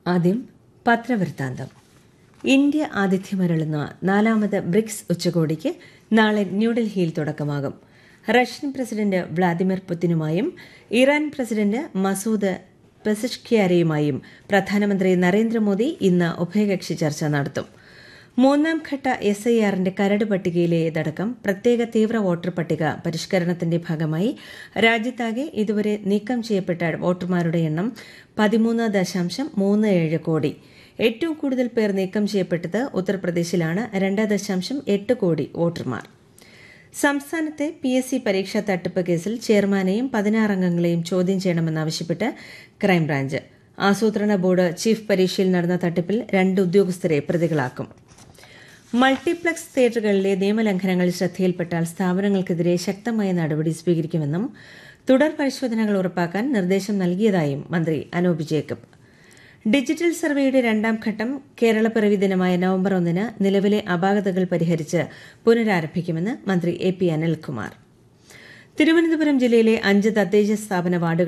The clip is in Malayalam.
ആദ്യം പത്രവൃത്താന്തം. ഇന്ത്യ ആതിഥ്യമരുളുന്ന 4ാമത് ബ്രിക്സ് ഉച്ചകോടിക്ക് നാളെ ന്യൂഡൽഹിയിൽ തുടക്കമാകും. Russian president Vladimir പുതിനുമായും Iran president Masoud പെസഷ്കിയാനുമായും പ്രധാനമന്ത്രി നരേന്ദ്രമോദി ഇന്ന് ഉഭയകക്ഷി ചർച്ച നടത്തും. 3ാം ഘട്ട SIRന്റെ കരട് പട്ടികയിലേതടക്കം പ്രത്യേക തീവ്ര വോട്ടർ പട്ടിക പരിഷ്കരണത്തിന്റെ ഭാഗമായി രാജ്യത്താകെ ഇതുവരെ നീക്കം ചെയ്യപ്പെട്ട വോട്ടർമാരുടെ എണ്ണം 13.37 കോടി. ഏറ്റവും കൂടുതൽ പേർ നീക്കം ചെയ്യപ്പെട്ടത് ഉത്തർപ്രദേശിലാണ്. 2.8 കോടി വോട്ടർമാർ. സംസ്ഥാനത്തെ PSC പരീക്ഷാ തട്ടിപ്പ് കേസിൽ ചെയർമാനെയും 16 അംഗങ്ങളെയും ചോദ്യം ചെയ്യണമെന്നാവശ്യപ്പെട്ട് ക്രൈംബ്രാഞ്ച്. ആസൂത്രണ ബോർഡ് ചീഫ് പരീക്ഷയിൽ നടന്ന തട്ടിപ്പിൽ 2 ഉദ്യോഗസ്ഥരെ പ്രതികളാക്കും. മൾട്ടിപ്ലക്സ് തിയേറ്ററുകളിലെ നിയമലംഘനങ്ങൾ ശ്രദ്ധയിൽപ്പെട്ടാൽ സ്ഥാപനങ്ങൾക്കെതിരെ ശക്തമായ നടപടി സ്വീകരിക്കുമെന്നും തുടർ പരിശോധനകൾ ഉറപ്പാക്കാൻ നിർദ്ദേശം നൽകിയതായും മന്ത്രി അനൂപ് ജേക്കബ്. ഡിജിറ്റൽ സർവേയുടെ 2ാം ഘട്ടം കേരളപ്പിറവി ദിനമായ നവംബർ 1 നിലവിലെ അപാകതകൾ പരിഹരിച്ച് പുനരാരംഭിക്കുമെന്ന് മന്ത്രി AP അനിൽകുമാർ. തിരുവനന്തപുരം ജില്ലയിലെ 5 തദ്ദേശ സ്ഥാപന വാർഡുകൾ